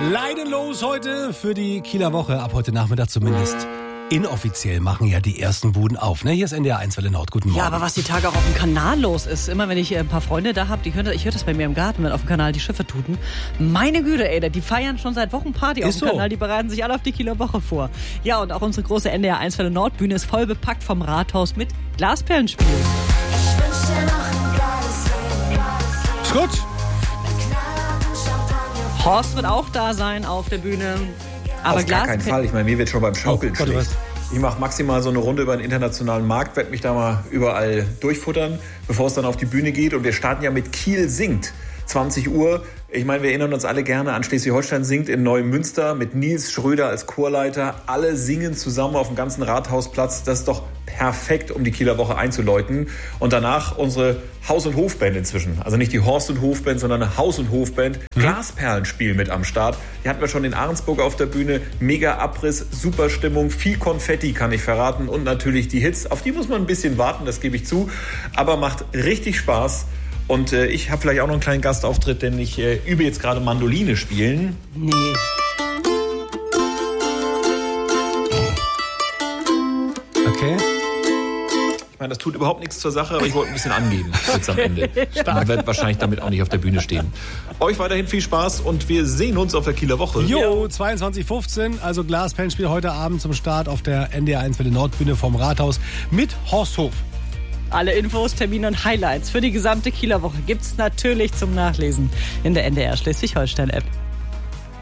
Leidenlos heute für die Kieler Woche. Ab heute Nachmittag zumindest. Inoffiziell machen ja die ersten Buden auf. Ne? Hier ist NDR 1 Welle Nord. Guten Morgen. Ja, aber was die Tage auch auf dem Kanal los ist, immer wenn ich ein paar Freunde da habe, ich höre das bei mir im Garten, wenn auf dem Kanal die Schiffe tuten. Meine Güte, ey, die feiern schon seit Wochen Party auf dem Kanal, die bereiten sich alle auf die Kieler Woche vor. Ja, und auch unsere große NDR 1 Welle Nord Bühne ist voll bepackt vom Rathaus mit Glasperlenspiel. Ich wünsch dir noch ein geiles Leben. Ist gut. Horst wird auch da sein auf der Bühne. Aber auf gar keinen Fall. Ich meine, mir wird schon beim Schaukeln schlecht. Ich mache maximal so eine Runde über den internationalen Markt, werde mich da mal überall durchfuttern, bevor es dann auf die Bühne geht. Und wir starten ja mit Kiel singt. 20 Uhr. Ich meine, wir erinnern uns alle gerne an Schleswig-Holstein singt in Neumünster mit Nils Schröder als Chorleiter. Alle singen zusammen auf dem ganzen Rathausplatz. Das ist doch perfekt, um die Kieler Woche einzuläuten. Und danach unsere Haus- und Hofband inzwischen. Also nicht die Horst- und Hofband, sondern eine Haus- und Hofband. Glasperlenspiel mit am Start. Die hatten wir schon in Ahrensburg auf der Bühne. Mega Abriss, super Stimmung, viel Konfetti kann ich verraten. Und natürlich die Hits. Auf die muss man ein bisschen warten, das gebe ich zu. Aber macht richtig Spaß. Und ich habe vielleicht auch noch einen kleinen Gastauftritt, denn ich übe jetzt gerade Mandoline spielen. Nee. Okay. Ich meine, das tut überhaupt nichts zur Sache, aber ich wollte ein bisschen angeben jetzt am Ende. Man wird wahrscheinlich damit auch nicht auf der Bühne stehen. Euch weiterhin viel Spaß und wir sehen uns auf der Kieler Woche. Jo, 22:15, also Glasperlenspiel heute Abend zum Start auf der NDR 1 Welle Nord Bühne vom Rathaus mit Horst Hof. Alle Infos, Termine und Highlights für die gesamte Kieler Woche gibt's natürlich zum Nachlesen in der NDR Schleswig-Holstein-App.